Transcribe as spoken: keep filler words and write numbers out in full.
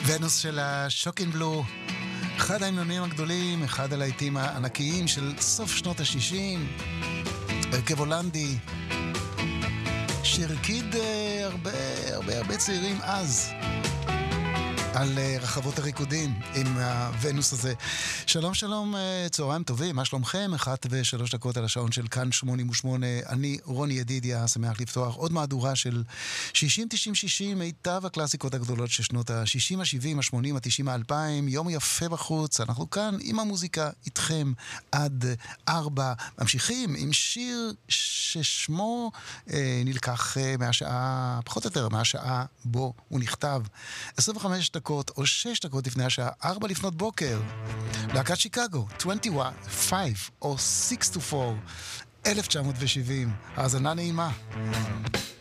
ונוס של השוקינג בלו, אחד ההמנונים הגדולים, אחד הלהיטים הענקיים של סוף שנות ה-שישים, הרכב הולנדי, שהרקיד הרבה הרבה הרבה צעירים אז על רחבות הריקודים עם הוונוס הזה. שלום שלום, צהריים טובים, מה שלומכם? אחת ושלוש דקות על השעון של כאן שמונים ושמונה. אני רוני ידידיה, שמח לפתוח עוד מהדורה של שישים תשעים שישים, מיטב הקלאסיקות הגדולות של שנות ה-שישים, ה-שבעים, ה-שמונים, ה-תשעים, ה-אלפיים. יום יפה בחוץ, אנחנו כאן עם המוזיקה איתכם עד ארבע. ממשיכים עם שיר ששמו אה, נלקח אה, מהשעה, פחות או יותר מהשעה בו הוא נכתב. עשרים וחמש דקות או שש דקות לפני השעה ארבע לפנות בוקר. להקת שיקגו, עשרים וחמש או שש to four, אלף תשע מאות שבעים. האזנה נעימה.